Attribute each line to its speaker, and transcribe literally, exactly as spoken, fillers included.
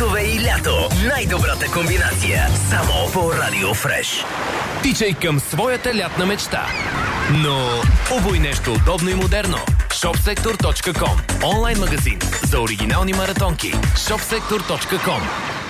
Speaker 1: Хитове и лято. Най-добрата комбинация. Само по Радио Фреш.
Speaker 2: Тичай към своята лятна мечта. Но обуй нещо удобно и модерно. шопсектор точка ком. Онлайн магазин за оригинални маратонки. шопсектор точка ком.